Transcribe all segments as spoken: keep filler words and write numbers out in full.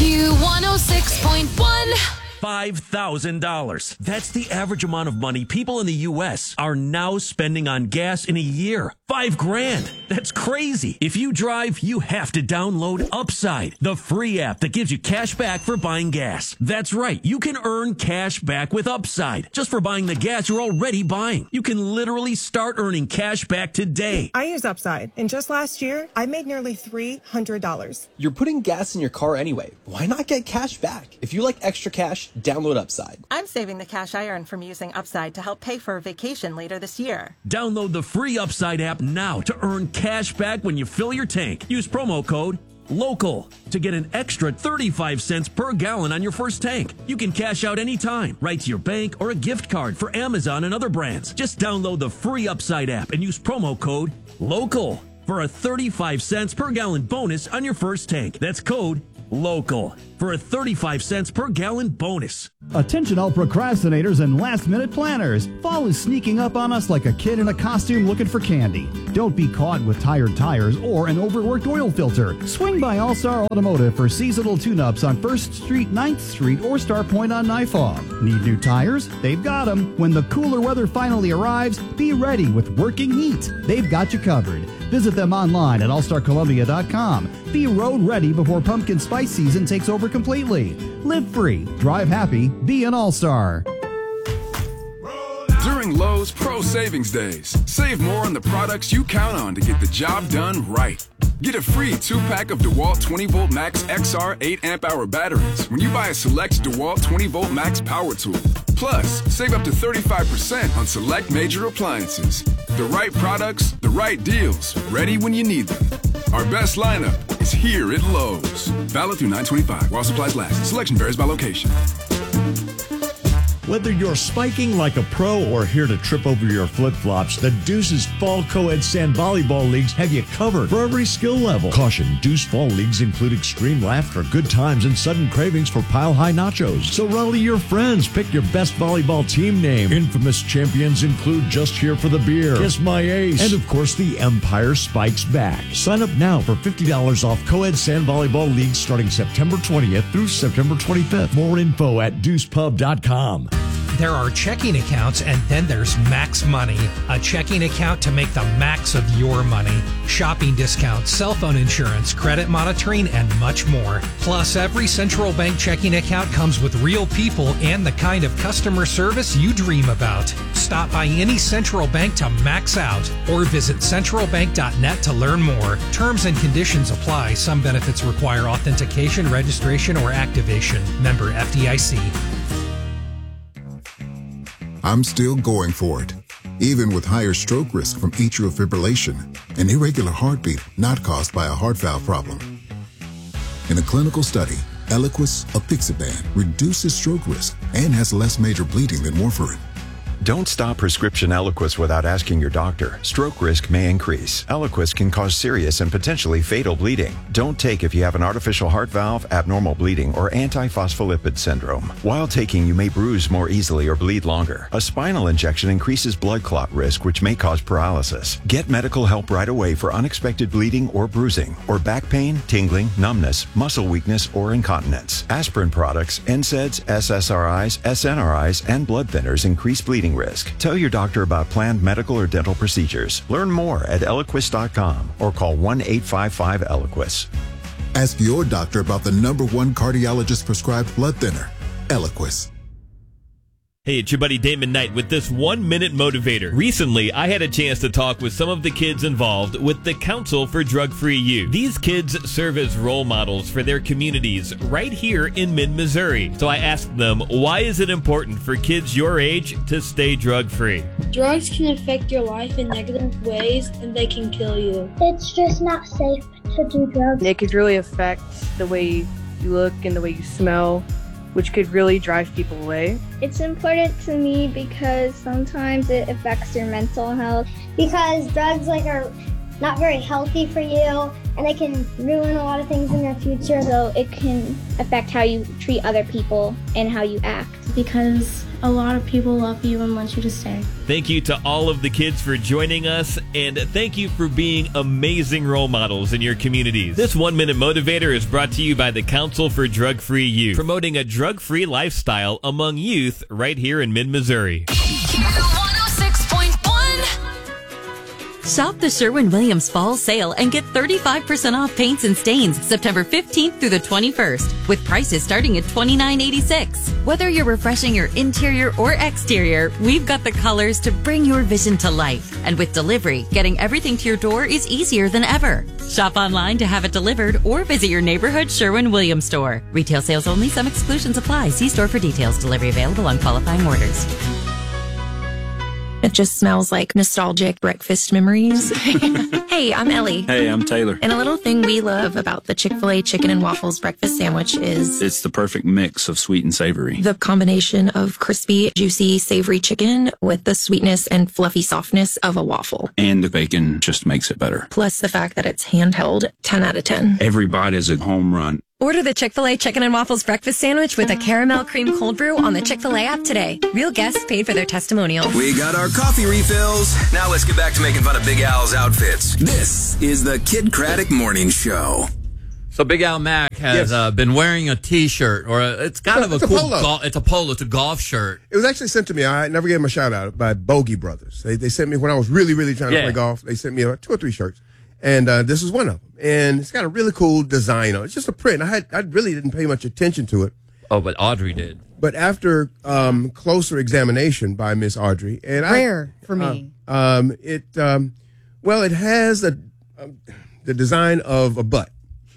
Q one oh six point one. five thousand dollars. That's the average amount of money people in the U S are now spending on gas in a year. Five grand. That's crazy. If you drive, you have to download Upside, the free app that gives you cash back for buying gas. That's right. You can earn cash back with Upside just for buying the gas you're already buying. You can literally start earning cash back today. I use Upside, and just last year, I made nearly three hundred dollars. You're putting gas in your car anyway. Why not get cash back? If you like extra cash, download Upside. I'm saving the cash I earn from using Upside to help pay for a vacation later this year. Download the free Upside app now to earn cash back when you fill your tank. Use promo code LOCAL to get an extra thirty-five cents per gallon on your first tank. You can cash out anytime, right to your bank or a gift card for Amazon and other brands. Just download the free Upside app and use promo code LOCAL for a thirty-five cents per gallon bonus on your first tank. That's code LOCAL for a thirty-five cents per gallon bonus. Attention all procrastinators and last-minute planners. Fall is sneaking up on us like a kid in a costume looking for candy. Don't be caught with tired tires or an overworked oil filter. Swing by All-Star Automotive for seasonal tune-ups on first Street, ninth Street, or Star Point on Nifog. Need new tires? They've got them. When the cooler weather finally arrives, be ready with working heat. They've got you covered. Visit them online at all star columbia dot com. Be road ready before pumpkin spice season takes over completely. Live free, drive happy, be an all-star. During Lowe's Pro Savings Days, save more on the products you count on to get the job done right. Get a free two-pack of DeWalt twenty volt Max X R eight amp hour batteries when you buy a select DeWalt twenty volt Max power tool. Plus, save up to thirty-five percent on select major appliances. The right products, the right deals, ready when you need them. Our best lineup is here at Lowe's. Valid through nine twenty-five while supplies last. Selection varies by location. Whether you're spiking like a pro or here to trip over your flip-flops, the Deuce's Fall Co-Ed Sand Volleyball Leagues have you covered for every skill level. Caution, Deuce Fall Leagues include extreme laughter, good times, and sudden cravings for pile-high nachos. So rally your friends, pick your best volleyball team name. Infamous champions include Just Here for the Beer, Kiss My Ace, and of course the Empire Spikes Back. Sign up now for fifty dollars off Co-Ed Sand Volleyball Leagues starting September twentieth through September twenty-fifth. More info at deuce pub dot com. There are checking accounts, and then there's Max Money, a checking account to make the max of your money. Shopping discounts, cell phone insurance, credit monitoring, and much more. Plus, every central bank checking account comes with real people and the kind of customer service you dream about. Stop by any central bank to max out or visit central bank dot net to learn more. Terms and conditions apply. Some benefits require authentication, registration, or activation. Member F D I C. I'm still going for it, even with higher stroke risk from atrial fibrillation, an irregular heartbeat not caused by a heart valve problem. In a clinical study, Eliquis apixaban reduces stroke risk and has less major bleeding than warfarin. Don't stop prescription Eliquis without asking your doctor. Stroke risk may increase. Eliquis can cause serious and potentially fatal bleeding. Don't take if you have an artificial heart valve, abnormal bleeding, or antiphospholipid syndrome. While taking, you may bruise more easily or bleed longer. A spinal injection increases blood clot risk, which may cause paralysis. Get medical help right away for unexpected bleeding or bruising, or back pain, tingling, numbness, muscle weakness, or incontinence. Aspirin products, N SAIDs, S S R Is, S N R Is, and blood thinners increase bleeding risk. Tell your doctor about planned medical or dental procedures. Learn more at eliquis dot com or call one eight five five Eliquis. Ask your doctor about the number one cardiologist prescribed blood thinner, Eliquis. Hey, it's your buddy Damon Knight with this one-minute motivator. Recently, I had a chance to talk with some of the kids involved with the Council for Drug-Free Youth. These kids serve as role models for their communities right here in mid-Missouri. So I asked them, why is it important for kids your age to stay drug-free? Drugs can affect your life in negative ways, and they can kill you. It's just not safe to do drugs. It could really affect the way you look and the way you smell, which could really drive people away. It's important to me because sometimes it affects your mental health. Because drugs like are not very healthy for you, and they can ruin a lot of things in your future. So it can affect how you treat other people and how you act. Because a lot of people love you and want you to stay. Thank you to all of the kids for joining us, and thank you for being amazing role models in your communities. This One Minute Motivator is brought to you by the Council for Drug-Free Youth, promoting a drug-free lifestyle among youth right here in mid-Missouri. Shop the Sherwin-Williams Fall Sale and get thirty-five percent off paints and stains September fifteenth through the twenty-first, with prices starting at twenty-nine eighty-six. Whether you're refreshing your interior or exterior, we've got the colors to bring your vision to life. And with delivery, getting everything to your door is easier than ever. Shop online to have it delivered or visit your neighborhood Sherwin-Williams store. Retail sales only. Some exclusions apply. See store for details. Delivery available on qualifying orders. It just smells like nostalgic breakfast memories. Hey, I'm Ellie. Hey, I'm Taylor. And a little thing we love about the Chick-fil-A chicken and waffles breakfast sandwich is It's the perfect mix of sweet and savory. the combination of crispy, juicy, savory chicken with the sweetness and fluffy softness of a waffle. And the bacon just makes it better. Plus the fact that it's handheld, ten out of ten. Every bite is a home run. Order the Chick-fil-A Chicken and Waffles breakfast sandwich with a caramel cream cold brew on the Chick-fil-A app today. Real guests paid for their testimonials. We got our coffee refills. Now let's get back to making fun of Big Al's outfits. This is the Kid Craddock Morning Show. So Big Al Mack has Yes. uh, been wearing a T-shirt, or a, it's kind No, of a it's a cool polo. golf. It's a polo. It's a golf shirt. It was actually sent to me. I never gave them a shout out by Bogey Brothers. They they sent me when I was really really trying to Yeah. play golf. They sent me uh, two or three shirts, and uh, this is one of them. And it's got a really cool design on it. It's just a print. I had I really didn't pay much attention to it. Oh, but Audrey did. But after um, closer examination by Miss Audrey, and Rare I, for me. uh, um, it um, well, it has a um, the design of a butt.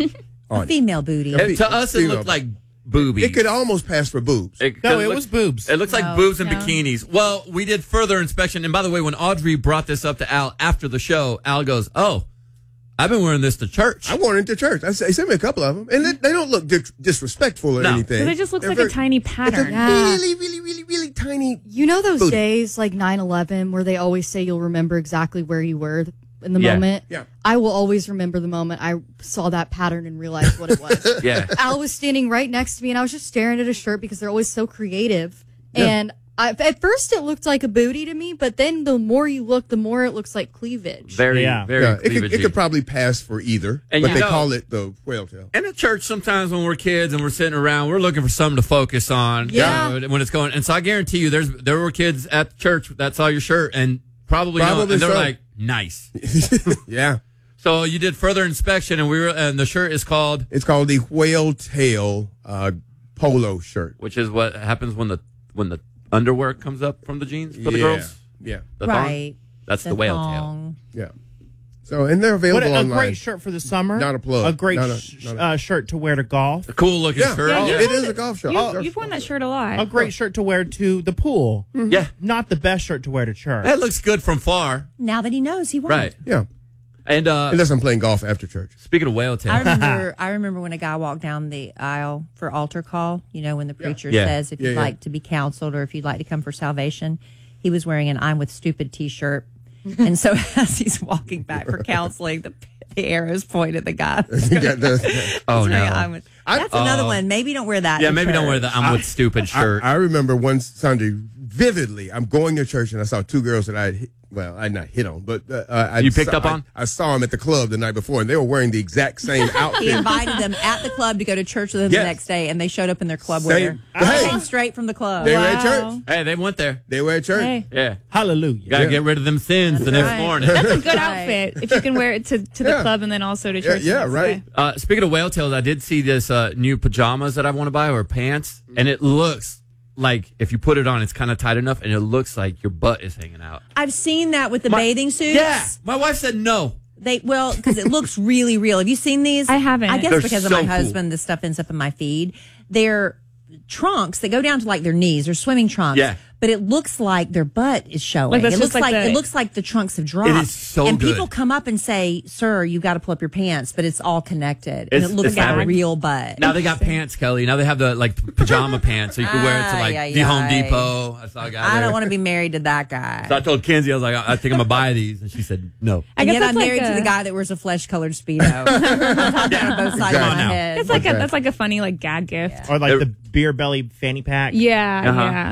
on it. Female booty. A fe- to us, it female looked butt. like boobies. It could almost pass for boobs. It No, could it look- was boobs. It looks like No, boobs and no. bikinis. Well, we did further inspection. And by the way, when Audrey brought this up to Al after the show, Al goes, "Oh, I've been wearing this to church." I wore it to church. I, they sent me a couple of them, and they, they don't look dis- disrespectful or No. anything. Because it just looks They're like very- a tiny pattern. It's a really, really, really, really tiny. You know those booty. days like nine eleven where they always say you'll remember exactly where you were in the Yeah. moment? Yeah. I will always remember the moment I saw that pattern and realized what it was. Yeah. Al was standing right next to me and I was just staring at his shirt because they're always so creative. Yeah. And I, at first it looked like a booty to me, but then the more you look, the more it looks like cleavage. Very, Yeah. very Yeah, it, could, it cleavagey. could probably pass for either, And but you they know- call it the whale tail. And at church, sometimes when we're kids and we're sitting around, we're looking for something to focus on. Yeah. you know, when it's going. And so I guarantee you, there's there were kids at church that saw your shirt and probably, know, Probably and they were so. like, "Nice." Yeah. So you did further inspection, and we were, and the shirt is called, It's called the whale tail uh, polo shirt. which is what happens when the when the underwear comes up from the jeans for the Yeah. girls. Yeah. The thong? Right. That's the, The whale thong. Yeah. So, and they're What available a, a online. great shirt for the summer. Not a plug. A great Not a- sh- not a- uh, shirt to wear to golf. tail. Cool looking Yeah. shirt. Yeah, Yeah. it is a golf shirt. You, Oh, you've worn that shirt a lot. A great shirt to wear to the pool. Yeah, Not the best shirt to wear to church. that looks good from far. Now that he knows, he won't. Right. Yeah. And uh, Unless I'm playing golf after church. speaking of whale tail, I remember. I remember when a guy walked down the aisle for altar call. You know, when the preacher Yeah. says, "If Yeah, you'd yeah. like to be counseled or if you'd like to come for salvation," he was wearing an "I'm with stupid" T-shirt, and so as he's walking back for counseling, the, the arrows point at the guy. that's Yeah, gonna- the- that's Oh, wearing no. I'm with- I- That's another Oh. one. Maybe don't wear that. yeah, to maybe don't wear church. the "I'm with stupid" shirt. I, I remember one Sunday vividly. I'm going to church and I saw two girls that I hit, well, I not hit on, but uh, I You picked saw, up on? I, I saw them at the club the night before, and they were wearing the exact same He outfit. invited them at the club to go to church with him Yes. the next day, and they showed up in their club Same- wear. They Hey. came straight from the club. They were at church. Hey, they went there. They were at church. Hey, Yeah, Hallelujah. gotta Yeah. get rid of them sins the That's next right. morning. that's a good Right. outfit if you can wear it to, to the Yeah. club and then also to Yeah, church. the yeah, next right. day. Uh, speaking of whale tails, I did see this uh, new pajamas that I want to buy, or pants, and it looks like if you put it on, it's kind of tight enough, and it looks like your butt is hanging out. I've seen that with the My- bathing suits. Yeah, my wife said no. They well because it looks really real. Have you seen these? I haven't. I guess They're because so of my cool. husband, this stuff ends up in my feed. They're trunks that go down to like their knees. They're swimming trunks. Yeah. But it looks like their butt is showing. Like, it that's looks just like like, the- it looks like the trunks have dropped. It is so and good. people come up and say, "Sir, you got to pull up your pants," but it's all connected, It's- and it looks it's like fabric. a real butt. Now they got pants, Kelly. Now they have the like pajama pants, so you can wear it to like Ay, ay, the Home ay. Depot. I saw a guy I there. don't want to be married to that guy. So I told Kenzie, I was like, I I think I'm gonna buy these, and she said no. I and guess yet that's I'm like married a- to the guy that wears a flesh-colored speedo. I'm talking on both sides Come of on my now. head. It's like a Okay. that's like a funny like gag gift. Or like They're- the beer belly fanny pack. Yeah, Uh-huh. yeah.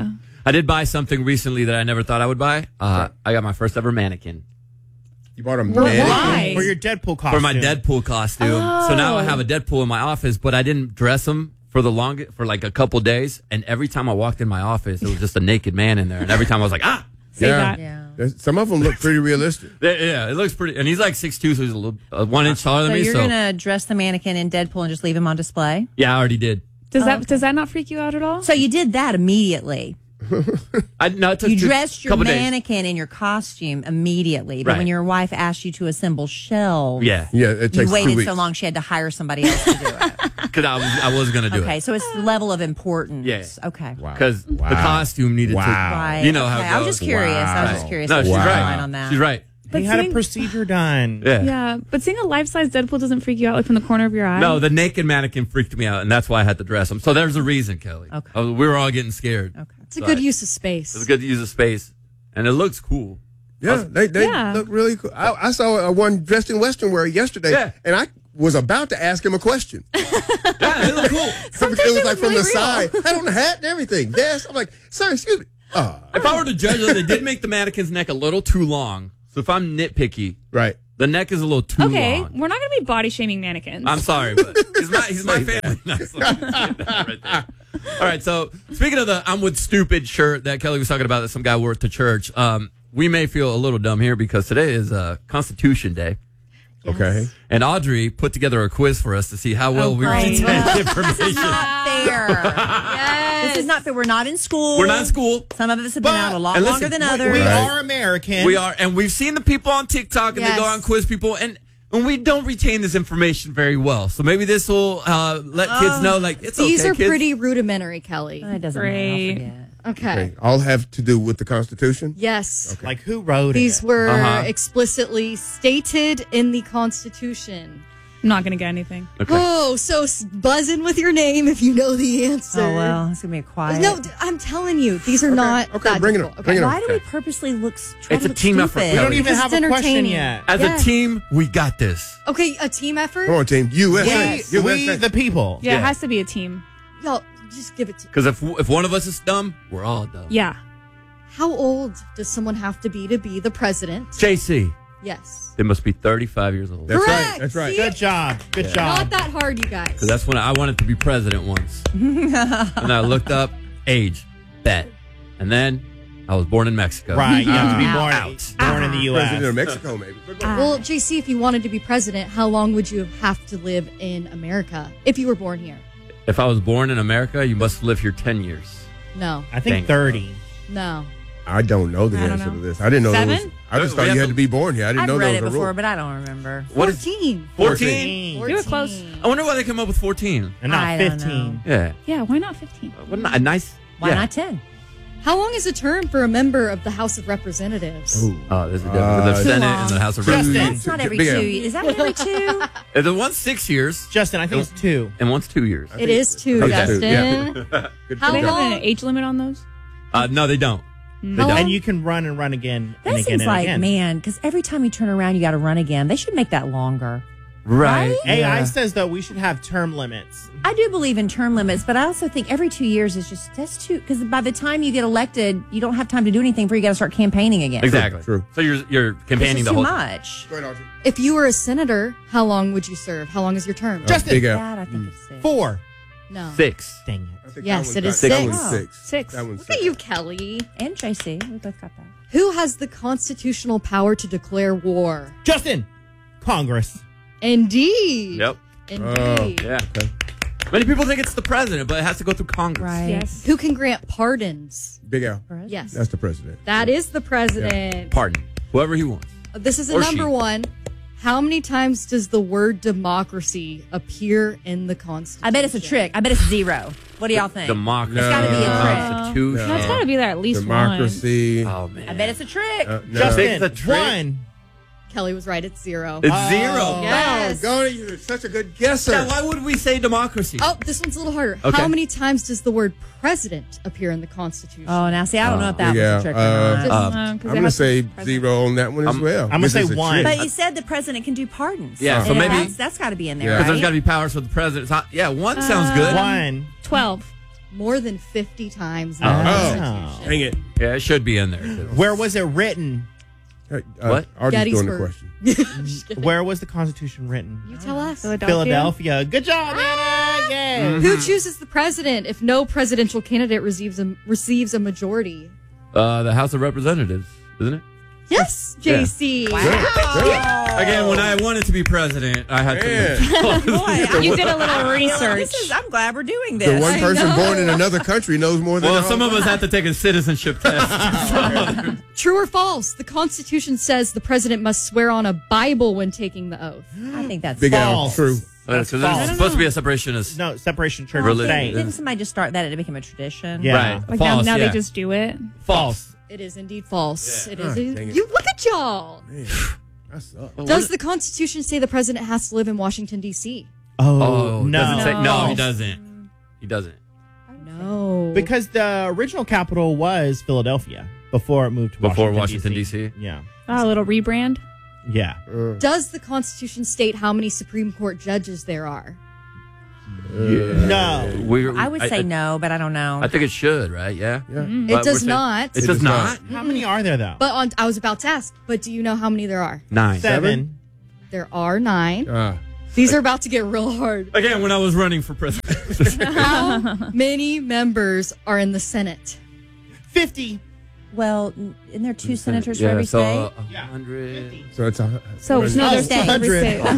I did buy something recently that I never thought I would buy. Uh, I got my first ever mannequin. You bought a mannequin? Why? For your Deadpool costume. For my Deadpool costume. Oh. So now I have a Deadpool in my office, but I didn't dress him for the long for like a couple days. And every time I walked in my office, it was just a naked man in there. And every time I was like, ah. Say Yeah. that. Yeah. There's- Some of them look pretty realistic. Yeah, it looks pretty. And he's like six two, so he's a little uh, one inch taller So than me. you're So gonna dress the mannequin in Deadpool and just leave him on display? yeah, I already did. Does Oh, that okay. does that not freak you out at all? So you did that immediately. I no, it took You just dressed a your couple days. mannequin in your costume immediately, but Right. when your wife asked you to assemble shelves, Yeah, Yeah, it you takes two waited weeks. so long she had to hire somebody else to do it. because I was I was gonna do Okay, it so it's the level of importance. Yeah. Okay. because Wow. the costume needed Wow. to. Right. You know how okay. it I was goes. just curious. I was Wow. just curious. No, What's she's your Wow. line right. on that? She's right. He had a seeing- procedure done. Yeah. Yeah, but seeing a life-size Deadpool doesn't freak you out like from the corner of your eye. No, the naked mannequin freaked me out, and that's why I had to dress him. So there's a reason, Kelly. Okay. Uh, we were all getting scared. Okay. It's a good use of space. It's a good use of space, and it looks cool. Yeah, they, they Yeah. look really cool. I, I saw a one dressed in Western wear yesterday, Yeah. and I was about to ask him a question. Yeah, it looked cool. it was like from really the real. side. Had on a hat and everything. Yes. I'm like, sir, excuse me. Oh, If I were to judge it, they did make the mannequin's neck a little too long. So if I'm nitpicky, right. the neck is a little too okay, long. we're not going to be body shaming mannequins. I'm sorry, but he's my he's my family. No, sorry. Right there. All right, so speaking of the "I'm with stupid" shirt that Kelly was talking about that some guy wore to church, um, we may feel a little dumb here because today is uh, Constitution Day. Okay. And Audrey put together a quiz for us to see how well Oh, we great. retain This information. is not fair. This is not fair. We're not in school. We're not in school. Some of us have been But- out a lot and longer listen, than we- others. We Right. are American. We are, and we've seen the people on TikTok, and they go Yes. on quiz people, and and we don't retain this information very well. So maybe this will uh, let kids know, like it's These okay, are kids. pretty rudimentary, Kelly. It doesn't Great. matter. I'll forget. Okay. Okay. All have to do with the Constitution? Yes. Like, who wrote These it? were Uh-huh. explicitly stated in the Constitution. I'm not going to get anything. Okay. Oh, so s- buzz in with your name if you know the answer. Oh well, it's gonna be a quiet. No, d- I'm telling you, these are Okay, not. okay, that bring it difficult. up, bring it up. Why do we purposely look? s- Try It's to a look team effort, stupid? We don't Kelly. even Because have it's a question entertaining. yet. As Yes. a team, we got this. Okay, a team effort. Come on, team. U S A. Yes. We, U S A. the people. Yeah, Yeah. it has to be a team. Y'all, just give it to. Because if if one of us is dumb, we're all dumb. Yeah. How old does someone have to be to be the president? J C, Yes. they must be thirty-five years old. That's Correct. right. That's right. See? Good job. Good Yeah. job. Not that hard, you guys. Because that's when I wanted to be president once. And I looked up age, bet. And then I was born in Mexico. Right. You have to be Ah. born, Out. born in the U S. President of Mexico, maybe. Well, J C, if you wanted to be president, how long would you have to live in America if you were born here? If I was born in America, you must live here ten years. No. I think Dang. thirty. No. I don't know the I don't answer know. to this. I didn't know there was. Seven? I just We thought have you had to- to be born here. I didn't I've know read there it was a before, rule. but I don't remember. What is fourteen. fourteen? You were close. I wonder why they came up with fourteen. And not I don't fifteen. Yeah. Yeah, why not fifteen? Wasn't that a nice. Why yeah. not ten? How long is a term for a member of the House of Representatives? Ooh. Oh, there's a Uh, difference. too the Senate long. and the House of Justin. Representatives. That's not every Big two. L. Is that every two? Uh, The one's six years, Justin, I think it's two. and one's two years. It is two, Okay. Justin. Yeah. Good How Do they job. have long? an age limit on those? Uh, no, they don't. They How don't. long? And you can run and run again That and again seems and like again. man, because every time you turn around, you got to run again. They should make that longer. Right. A I Yeah. says, though, we should have term limits. I do believe in term limits, but I also think every two years is just that's too. Because by the time you get elected, you don't have time to do anything before you got to start campaigning again. Exactly. True. So you're you're It's campaigning just the too whole much. Go ahead, Audrey. If you were a senator, how long would you serve? How long is your term? Uh, Big L. That I think is six. Four. No. six. Dang it. I think Yes, that it one's is got- That six. one's six. Six. That one's Look at six. you, Kelly. And Tracy, we both got that. Who has the constitutional power to declare war? Justin. Congress. Indeed. Yep. Indeed. Yeah. Many people think it's the president, but it has to go through Congress. Right. Yes. Who can grant pardons? Big L. Yes. That's the president. That is the president. Pardon. Whoever he wants. This is a Or number she. one. How many times does the word democracy appear in the Constitution? I bet it's a trick. I bet it's zero. What do y'all think? Democracy. It's got to be a trick. Constitution. That's got to be there at least Democracy. Oh man. I bet it's a trick. Uh, no. Justin. Think it's a trick? One. Kelly was right. It's zero. It's Oh. zero. Yes. Oh, God, you're such a good guesser. Yeah, why would we say democracy? Oh, this one's a little harder. Okay. How many times does the word president appear in the Constitution? Oh, now see, I don't know if that Yeah, was a trick uh, or not. Just- Uh, Um, 'cause I'm it going to has to say be president. zero on that one as I'm- well. I'm gonna This say is a one. trick. But you said the president can do pardons. Yeah, so And maybe- that's, that's got to be in there, Because right? there's got to be powers for the president. It's not, yeah, one sounds good. One. twelve. More than fifty times. in Oh. the Oh. Constitution. Dang it. Yeah, it should be in there. Where was it written? Uh, What? Artie's doing the Gettysburg. question. Where was the Constitution written? You tell us. Philadelphia. Good job, Anna. Yeah. Who chooses the president if no presidential candidate receives a, receives a majority? Uh, the House of Representatives, isn't it? Yes, J C. Again, when I wanted to be president, I had to. Boy, You did a little research. This is, I'm glad we're doing this. The one person born in another country knows more than Well, the some whole- of us had to take a citizenship test. True or false? The Constitution says the president must swear on a Bible when taking the oath. I think that's Big Al. False. True. That's So there's false. supposed to be a separation of. No, separation of church and Religion. state. Didn't somebody just start that and it became a tradition? Yeah. Right. Like False, now, now yeah. they just do it. False. It is indeed false. It Ah, is. dang it. You look at y'all. Man, that sucks. Does the Constitution say the president has to live in Washington D C? Oh, Oh, no. Doesn't say, no, he False. doesn't. He doesn't. No. Because the original capital was Philadelphia before it moved to Before Washington, Washington, D C? Yeah. Oh, a little rebrand. Yeah. Does the Constitution state how many Supreme Court judges there are? No. We're, I would say no, but I don't know. I think it should, right? Yeah. Yeah. It But does we're saying- not. It, does not. How many are there, though? But on, I was about to ask, but do you know how many there are? Nine. Seven. There are nine. Ah. These are about to get real hard. Again, when I was running for president. How many members are in the Senate? fifty. Well, n- isn't there two senators for yeah, every so state? a Yeah. hundred. So it's a So what is no, it? there's state. every Hundred. state. A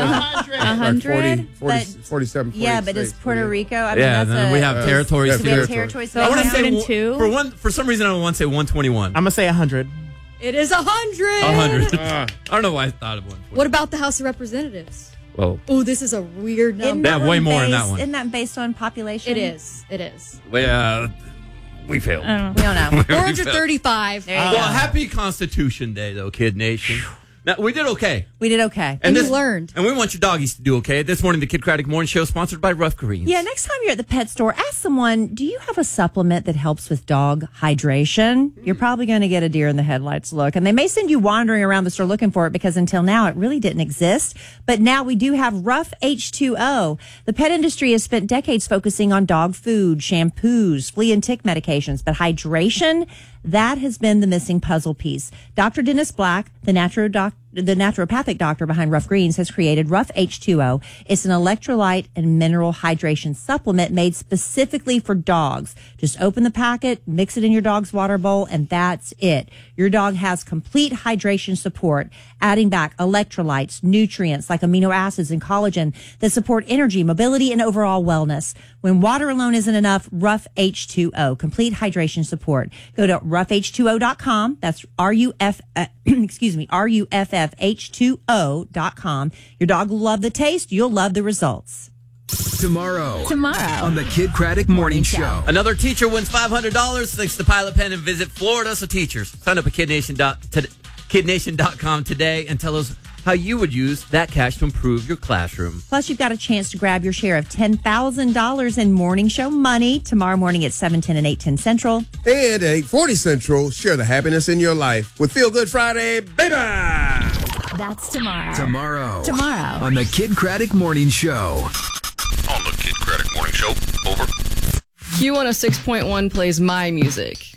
A hundred. Like forty, forty, But- forty-seven, Yeah, but is forty-eight, Puerto forty-eight. Rico? I mean, Yeah, that's and then a, we have Uh, territories. yeah, so we have territory. territories. So I want to say one hundred one- two? for one. For some reason, I want to say one twenty-one. I'm going to say one hundred. It is a hundred. A hundred. Ah. I don't know why I thought of one. What about the House of Representatives? Well, Oh, this is a weird Isn't number. They have way one more in that based- one. Isn't that based on population? It is. It is. well, uh, we failed. I don't We know. don't know. four hundred thirty-five. There you Well, go. happy Constitution Day, though, Kid Nation. Now, we did okay. We did okay. And you learned. And we want your doggies to do okay. This morning, the Kid Craddock Morning Show, sponsored by Rough Greens. Yeah, next time you're at the pet store, ask someone, do you have a supplement that helps with dog hydration? You're probably going to get a deer in the headlights look. And they may send you wandering around the store looking for it because until now it really didn't exist. But now we do have Rough H two O. The pet industry has spent decades focusing on dog food, shampoos, flea and tick medications. But hydration, that has been the missing puzzle piece. Doctor Dennis Black, the naturo doc, the naturopathic doctor behind Rough Greens, has created Rough H two O. It's an electrolyte and mineral hydration supplement made specifically for dogs. Just open the packet, mix it in your dog's water bowl, and that's it. Your dog has complete hydration support, adding back electrolytes, nutrients like amino acids and collagen that support energy, mobility, and overall wellness. When water alone isn't enough, Rough H two O, complete hydration support. Go to rough h two o dot com. That's R U F, uh, excuse me, R U F F H two O dot com. Your dog will love the taste. You'll love the results. Tomorrow. Tomorrow. On the Kid Craddock Morning Show. Another teacher wins five hundred dollars thanks to Pilot Pen and visit Florida. So teachers, sign up at kid nation dot com today and tell us how you would use that cash to improve your classroom. Plus, you've got a chance to grab your share of ten thousand dollars in morning show money tomorrow morning at seven ten and eight ten Central. And at eight forty Central, share the happiness in your life with Feel Good Friday, baby! That's tomorrow. Tomorrow. Tomorrow. On the Kid Craddock Morning Show. On the Kid Craddock Morning Show. Over. Q one oh six point one plays my music.